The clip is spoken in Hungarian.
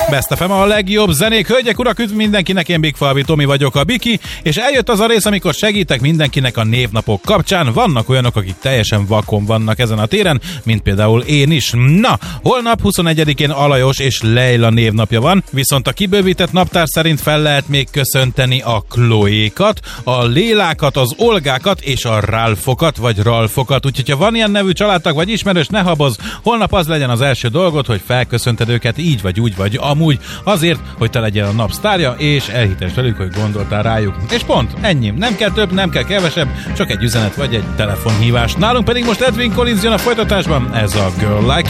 Best FM a legjobb zenék, hölgyek, urak, üdv mindenkinek, én Big Falvi Tomi vagyok, a Biki, és eljött az a rész, amikor segítek mindenkinek a névnapok kapcsán. Vannak olyanok, akik teljesen vakon vannak ezen a téren, mint például én is. Na, holnap 21-én Alajos és Leila névnapja van, viszont a kibővített naptár szerint fel lehet még köszönteni a Chloékat, a Lélákat, az Olgákat és a Ralfokat, vagy Ralfokat. Úgyhogy ha van ilyen nevű családtag vagy ismerős, ne habozz, holnap az legyen az első dolgod, hogy felköszönted őket így vagy úgy vagy amúgy, azért, hogy te legyen a nap sztárja, és elhitesd velük, hogy gondoltál rájuk. És pont, ennyi. Nem kell több, nem kell kevesebb, csak egy üzenet vagy egy telefonhívás. Nálunk pedig most Edwin Collins jön a folytatásban, ez a Girl Like